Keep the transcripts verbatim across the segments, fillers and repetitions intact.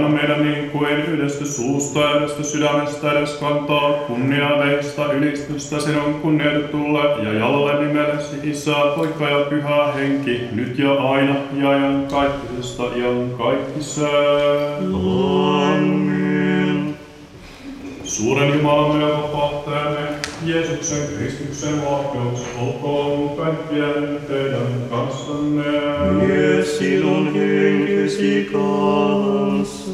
Meidän niin kuin yhdestä suusta ja yhdestä sydämestä edes kantaa kunniaa veistä ylistystä sinun kunnioitetulle ja jalolle nimellesi Isä, Poika ja Pyhä Henki, nyt ja aina ja iankaikkisesta iankaikkiseen. Amen. Suuren Jumalamme ja vapahtajamme, Jeesuksen Kristuksen lahkeus olkoon kaikkien teidän kanssanne. Ja sinun henkesi kanssa.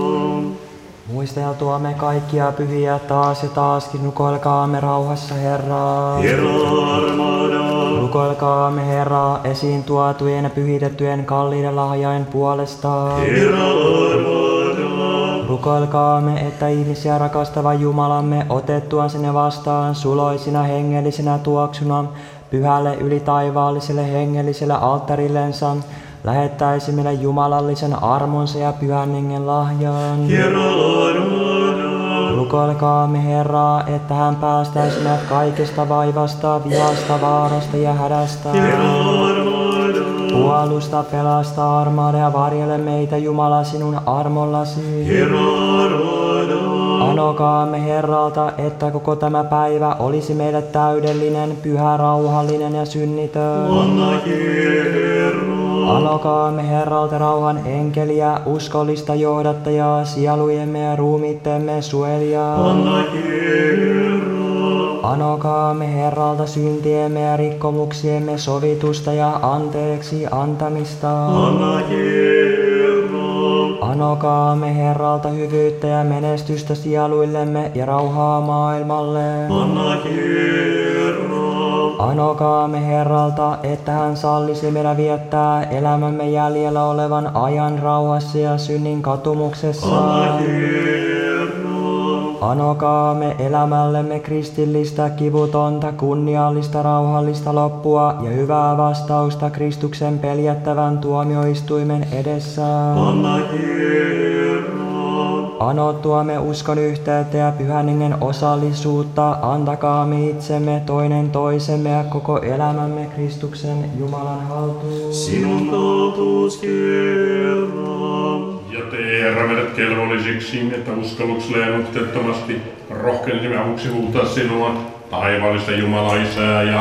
Muisteltuamme kaikkia pyhiä taas ja taaskin rukoilkaamme rauhassa Herraa. Herra armada. Rukoilkaamme Herraa esiin tuotujen ja pyhitettyjen kalliiden lahjain puolesta. Herra armada. Rukoilkaamme, että ihmisiä rakastava Jumalamme otettuaan sinne vastaan suloisina hengellisenä tuoksuna pyhälle yli taivaalliselle hengelliselle alttarillensa lähettäisi meille jumalallisen armonsa ja pyhän hengen lahjan. Herra armada. Rukoilkaamme Herraa, että hän päästäisi meidät kaikesta vaivasta, vihasta, vaarasta ja hädästä. Herra armada. Puolusta, pelasta, armaada ja varjele meitä Jumala sinun armollasi. Herra armada. Anokaamme Herralta, että koko tämä päivä olisi meille täydellinen, pyhä, rauhallinen ja synnitön. Anna Herra. Anokaamme Herralta rauhan enkeliä, uskollista johdattajaa, sielujemme ja ruumiittemme suojelijaa. Anna Herra. Anokaamme Herralta syntiemme ja rikkomuksiemme sovitusta ja anteeksi antamista. Anna Herra. Anokaamme Herralta hyvyyttä ja menestystä sieluillemme ja rauhaa maailmalle. Anna Herra. Anokaamme Herralta, että hän sallisi meidän viettää elämämme jäljellä olevan ajan rauhassa ja synnin katumuksessa. Anna Herra. Anokaamme elämällemme kristillistä, kivutonta, kunniallista, rauhallista loppua ja hyvää vastausta Kristuksen peljättävän tuomioistuimen edessä. Anna Herra. Anottuamme uskon yhteyttä ja pyhän hengen osallisuutta, antakaamme itsemme toinen toisemme ja koko elämämme Kristuksen Jumalan haltuun. Sinun kautuus Herra. Ja tee Herra meidät kelvollisiksi, että uskalluksella ja nuhteettomasti rohkenisimme avuksi huutaa sinua, taivaallista Jumala Isää ja